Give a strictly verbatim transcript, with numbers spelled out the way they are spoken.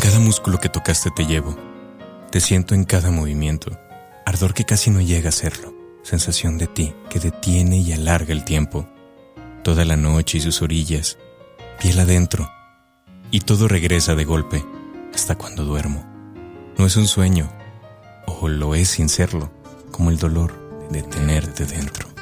cada músculo que tocaste te llevo. Te siento en cada movimiento, ardor que casi no llega a serlo, sensación de ti que detiene y alarga el tiempo. Toda la noche y sus orillas, piel adentro, y todo regresa de golpe hasta cuando duermo. No es un sueño, o lo es sin serlo, como el dolor de tenerte dentro.